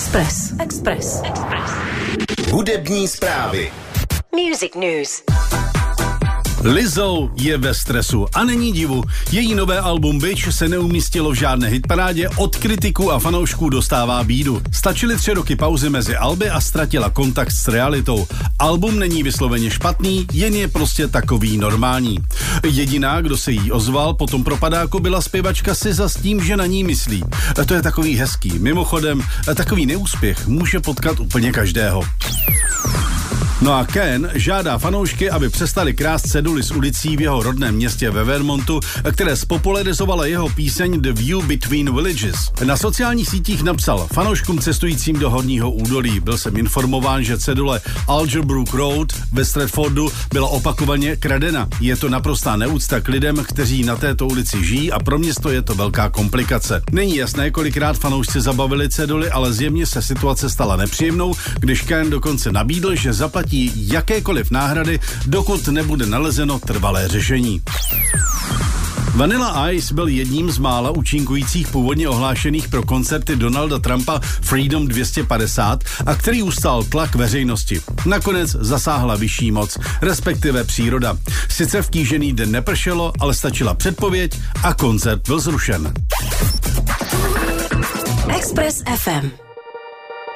Express. Hudební zprávy. Music News. Lizzo je ve stresu a není divu. Její nové album Bitch se neumístilo v žádné hitparádě, od kritiků a fanoušků dostává bídu. Stačily 3 roky pauzy mezi alby a ztratila kontakt s realitou. Album není vysloveně špatný, jen je prostě takový normální. Jediná, kdo se jí ozval po tom propadáku, byla zpěvačka SZA s tím, že na ní myslí. To je takový hezký. Mimochodem, takový neúspěch může potkat úplně každého. No a Ken žádá fanoušky, aby přestali krást ceduly z ulicí v jeho rodném městě ve Vermontu, které spopularizovala jeho píseň The View Between Villages. Na sociálních sítích napsal: fanouškům cestujícím do Horního údolí. Byl jsem informován, že cedule Alderbrook Road ve Stratfordu byla opakovaně kradena. Je to naprostá neúcta k lidem, kteří na této ulici žijí, a pro město je to velká komplikace. Není jasné, kolikrát fanoušci zabavili ceduly, ale zjevně se situace stala nepříjemnou, když Ken dokonce nabídl, že zaplatí jakékoliv náhrady, dokud nebude nalezeno trvalé řešení. Vanilla Ice byl jedním z mála účinkujících původně ohlášených pro koncerty Donalda Trumpa Freedom 250 a který ustál tlak veřejnosti. Nakonec zasáhla vyšší moc, respektive příroda. Sice v kýžený den nepršelo, ale stačila předpověď a koncert byl zrušen. Express FM.